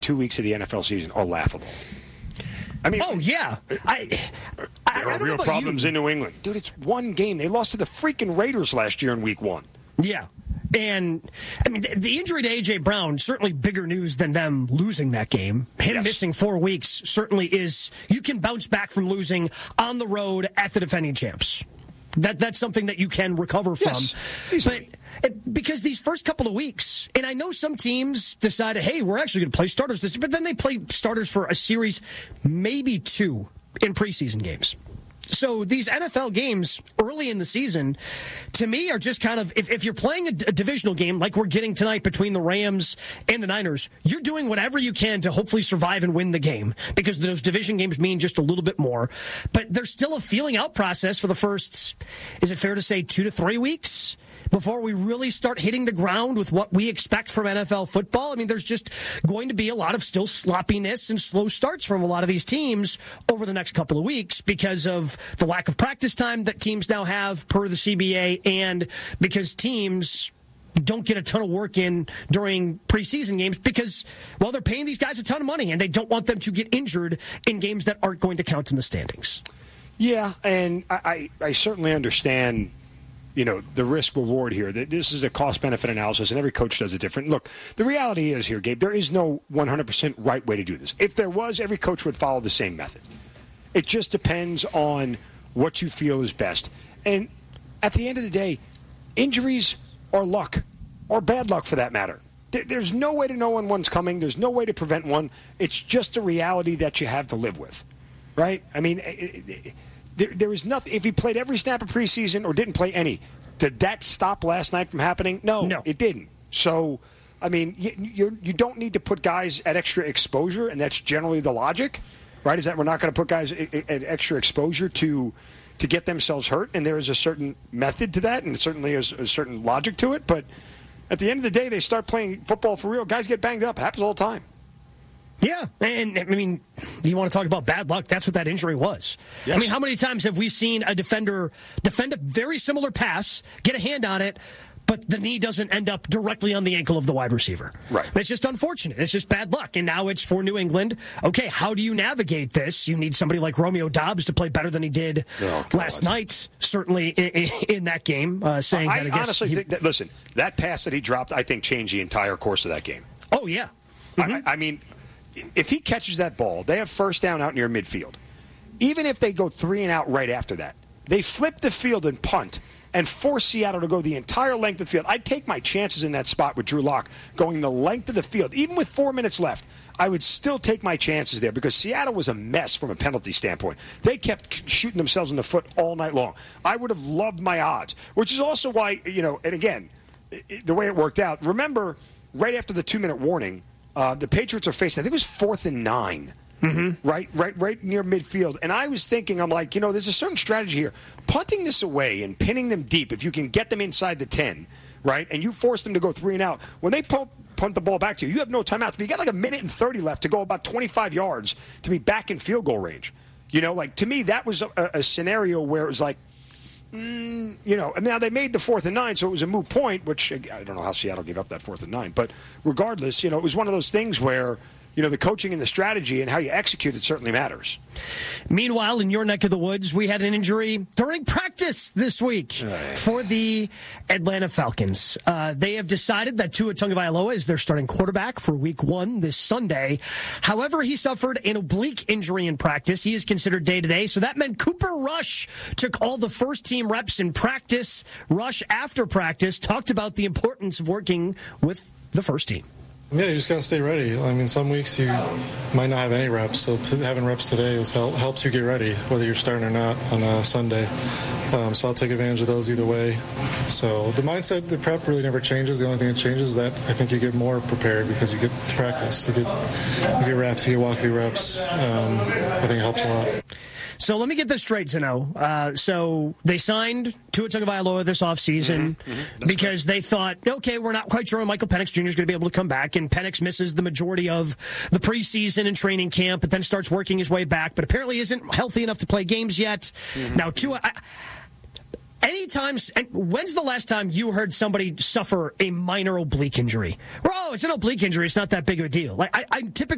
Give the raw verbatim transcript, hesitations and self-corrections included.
two weeks of the N F L season are laughable. I mean, oh yeah, I, I, there are I don't real know problems you. in New England, dude. It's one game. They lost to the freaking Raiders last year in Week One. Yeah. And, I mean, the injury to A J. Brown, certainly bigger news than them losing that game. Him yes. missing four weeks certainly is, you can bounce back from losing on the road at the defending champs. That That's something that you can recover from. Yes. But it, because these first couple of weeks, and I know some teams decided, hey, we're actually going to play starters this year, but then they play starters for a series, maybe two, in preseason games. So these N F L games early in the season, to me, are just kind of, if, if you're playing a, a divisional game like we're getting tonight between the Rams and the Niners, you're doing whatever you can to hopefully survive and win the game, because those division games mean just a little bit more. But there's still a feeling out process for the first, is it fair to say, two to three weeks? Before we really start hitting the ground with what we expect from N F L football. I mean, there's just going to be a lot of still sloppiness and slow starts from a lot of these teams over the next couple of weeks because of the lack of practice time that teams now have per the C B A, and because teams don't get a ton of work in during preseason games because, well, they're paying these guys a ton of money and they don't want them to get injured in games that aren't going to count in the standings. Yeah, and I, I, I certainly understand, you know, the risk reward here. This is a cost benefit analysis, and every coach does it different. Look, the reality is here, Gabe, there is no one hundred percent right way to do this. If there was, every coach would follow the same method. It just depends on what you feel is best. And at the end of the day, injuries are luck, or bad luck for that matter. There's no way to know when one's coming. There's no way to prevent one. It's just a reality that you have to live with, right? I mean, it, it, There, there is nothing. If he played every snap of preseason or didn't play any, did that stop last night from happening? No, no. it didn't. So, I mean, you, you you don't need to put guys at extra exposure, and that's generally the logic, right? Is that we're not going to put guys at, at extra exposure to to get themselves hurt, and there is a certain method to that, and certainly there's a certain logic to it. But at the end of the day, they start playing football for real. Guys get banged up. It happens all the time. Yeah, and I mean, you want to talk about bad luck? That's what that injury was. Yes. I mean, how many times have we seen a defender defend a very similar pass, get a hand on it, but the knee doesn't end up directly on the ankle of the wide receiver? Right. It's just unfortunate. It's just bad luck. And now it's for New England. Okay, how do you navigate this? You need somebody like Romeo Doubs to play better than he did oh, last night, certainly in, in that game, uh, saying I, that I I guess honestly he, think that, listen, that pass that he dropped, I think, changed the entire course of that game. Oh, yeah. Mm-hmm. I, I mean, if he catches that ball, they have first down out near midfield. Even if they go three and out right after that, they flip the field and punt and force Seattle to go the entire length of the field. I'd take my chances in that spot with Drew Lock going the length of the field. Even with four minutes left, I would still take my chances there because Seattle was a mess from a penalty standpoint. They kept shooting themselves in the foot all night long. I would have loved my odds, which is also why, you know, and again, the way it worked out, remember, right after the two-minute warning, Uh, the Patriots are facing, I think it was fourth and nine, mm-hmm. right, right, right near midfield. And I was thinking, I'm like, you know, there's a certain strategy here. Punting this away and pinning them deep, if you can get them inside the ten, right, and you force them to go three and out, when they punt, punt the ball back to you, you have no timeouts. But you got like a minute and thirty left to go about twenty-five yards to be back in field goal range. You know, like, to me, that was a, a scenario where it was like, Mm, you know, and now they made the fourth and nine, so it was a moot point, which I don't know how Seattle gave up that fourth and nine. But regardless, you know, it was one of those things where, you know, the coaching and the strategy and how you execute it certainly matters. Meanwhile, in your neck of the woods, we had an injury during practice this week for the Atlanta Falcons. Uh, they have decided that Tua Tagovailoa is their starting quarterback for week one this Sunday. However, he suffered an oblique injury in practice. He is considered day-to-day, so that meant Cooper Rush took all the first-team reps in practice. Rush, after practice, talked about the importance of working with the first team. Yeah, you just got to stay ready. I mean, some weeks you might not have any reps, so to, having reps today is help, helps you get ready, whether you're starting or not on a Sunday. Um, so I'll take advantage of those either way. So the mindset, the prep really never changes. The only thing that changes is that I think you get more prepared because you get practice. You get, you get reps, you get walk-through reps. Um, I think it helps a lot. So let me get this straight, Zeno. Uh, so they signed Tua Tagovailoa this offseason mm-hmm, mm-hmm, because right. they thought, okay, we're not quite sure when Michael Penix Junior is going to be able to come back, and Penix misses the majority of the preseason and training camp, but then starts working his way back, but apparently isn't healthy enough to play games yet. Mm-hmm. Now, Tua... I, Anytime, when's the last time you heard somebody suffer a minor oblique injury? Oh, it's an oblique injury. It's not that big of a deal. Like I, I typically.